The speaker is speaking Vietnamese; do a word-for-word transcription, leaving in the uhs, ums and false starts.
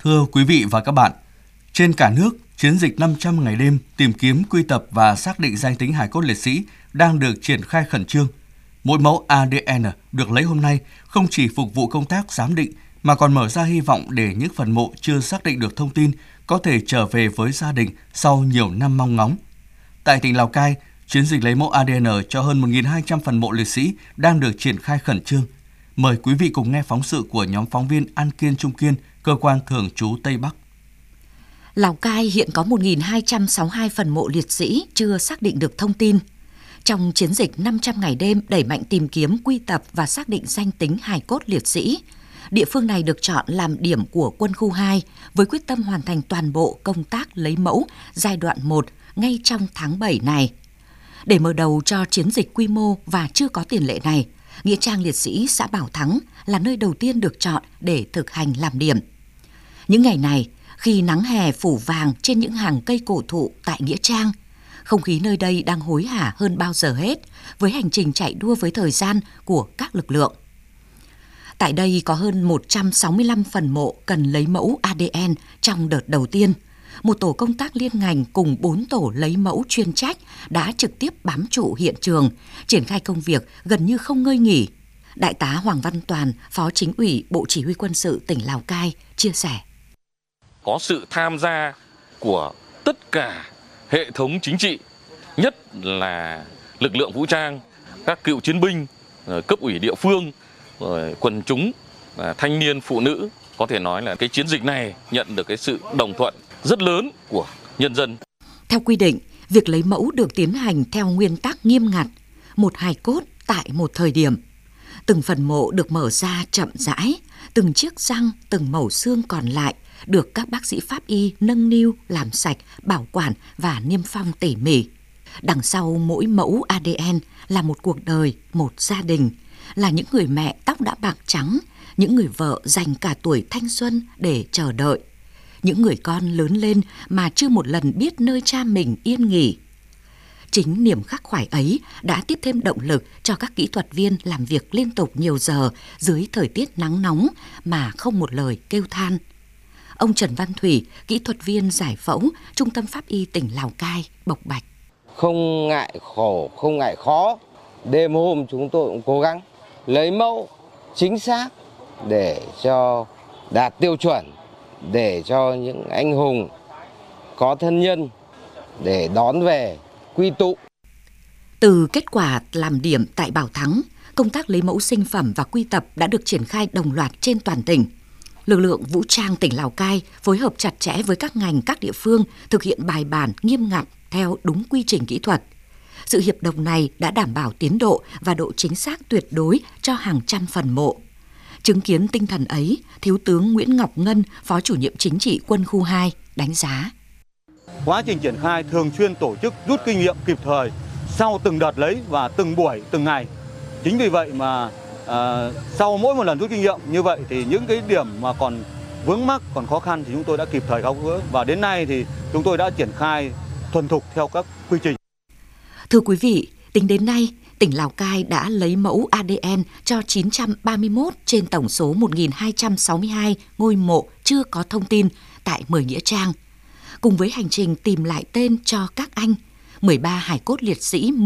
Thưa quý vị và các bạn, trên cả nước, chiến dịch năm trăm ngày đêm tìm kiếm, quy tập và xác định danh tính hài cốt liệt sĩ đang được triển khai khẩn trương. Mỗi mẫu a đê en được lấy hôm nay không chỉ phục vụ công tác giám định mà còn mở ra hy vọng để những phần mộ chưa xác định được thông tin có thể trở về với gia đình sau nhiều năm mong ngóng. Tại tỉnh Lào Cai, chiến dịch lấy mẫu a đê en cho hơn một nghìn hai trăm phần mộ liệt sĩ đang được triển khai khẩn trương. Mời quý vị cùng nghe phóng sự của nhóm phóng viên An Kiên Trung Kiên, cơ quan thường trú Tây Bắc. Lào Cai hiện có một nghìn hai trăm sáu mươi hai phần mộ liệt sĩ chưa xác định được thông tin. Trong chiến dịch năm trăm ngày đêm đẩy mạnh tìm kiếm, quy tập và xác định danh tính hài cốt liệt sĩ, địa phương này được chọn làm điểm của quân khu hai với quyết tâm hoàn thành toàn bộ công tác lấy mẫu giai đoạn một ngay trong tháng bảy này. Để mở đầu cho chiến dịch quy mô và chưa có tiền lệ này, Nghĩa trang liệt sĩ xã Bảo Thắng là nơi đầu tiên được chọn để thực hành làm điểm. Những ngày này, khi nắng hè phủ vàng trên những hàng cây cổ thụ tại Nghĩa trang, không khí nơi đây đang hối hả hơn bao giờ hết với hành trình chạy đua với thời gian của các lực lượng. Tại đây có hơn một trăm sáu mươi lăm phần mộ cần lấy mẫu a đê en trong đợt đầu tiên. Một tổ công tác liên ngành cùng bốn tổ lấy mẫu chuyên trách đã trực tiếp bám trụ hiện trường, triển khai công việc gần như không ngơi nghỉ. Đại tá Hoàng Văn Toàn, Phó Chính ủy Bộ Chỉ huy Quân sự tỉnh Lào Cai chia sẻ. Có sự tham gia của tất cả hệ thống chính trị, nhất là lực lượng vũ trang, các cựu chiến binh, cấp ủy địa phương, quần chúng, thanh niên, phụ nữ. Có thể nói là cái chiến dịch này nhận được cái sự đồng thuận rất lớn của nhân dân. Theo quy định, việc lấy mẫu được tiến hành theo nguyên tắc nghiêm ngặt, một hài cốt tại một thời điểm. Từng phần mộ được mở ra chậm rãi, từng chiếc răng, từng mẩu xương còn lại được các bác sĩ pháp y nâng niu, làm sạch, bảo quản và niêm phong tỉ mỉ. Đằng sau mỗi mẫu a đê en là một cuộc đời, một gia đình, là những người mẹ tóc đã bạc trắng, những người vợ dành cả tuổi thanh xuân để chờ đợi, những người con lớn lên mà chưa một lần biết nơi cha mình yên nghỉ. Chính niềm khắc khoải ấy đã tiếp thêm động lực cho các kỹ thuật viên làm việc liên tục nhiều giờ dưới thời tiết nắng nóng mà không một lời kêu than. Ông Trần Văn Thủy, kỹ thuật viên giải phẫu, Trung tâm Pháp y tỉnh Lào Cai, bộc bạch. Không ngại khổ, không ngại khó, đêm hôm chúng tôi cũng cố gắng lấy mẫu chính xác để cho đạt tiêu chuẩn, để cho những anh hùng có thân nhân để đón về quy tụ. Từ kết quả làm điểm tại Bảo Thắng, công tác lấy mẫu sinh phẩm và quy tập đã được triển khai đồng loạt trên toàn tỉnh. Lực lượng vũ trang tỉnh Lào Cai phối hợp chặt chẽ với các ngành, các địa phương thực hiện bài bản, nghiêm ngặt theo đúng quy trình kỹ thuật. Sự hiệp đồng này đã đảm bảo tiến độ và độ chính xác tuyệt đối cho hàng trăm phần mộ. Chứng kiến tinh thần ấy, Thiếu tướng Nguyễn Ngọc Ngân, Phó Chủ nhiệm Chính trị Quân khu hai đánh giá. Quá trình triển khai thường xuyên tổ chức rút kinh nghiệm kịp thời sau từng đợt lấy và từng buổi, từng ngày. Chính vì vậy mà à, sau mỗi một lần rút kinh nghiệm như vậy thì những cái điểm mà còn vướng mắc, còn khó khăn thì chúng tôi đã kịp thời tháo gỡ. Và đến nay thì chúng tôi đã triển khai thuần thục theo các quy trình. Thưa quý vị, tính đến nay, tỉnh Lào Cai đã lấy mẫu a đê en cho chín trăm ba mươi mốt trên tổng số một nghìn hai trăm sáu mươi hai ngôi mộ chưa có thông tin tại mười nghĩa trang. Cùng với hành trình tìm lại tên cho các anh, mười ba hài cốt liệt sĩ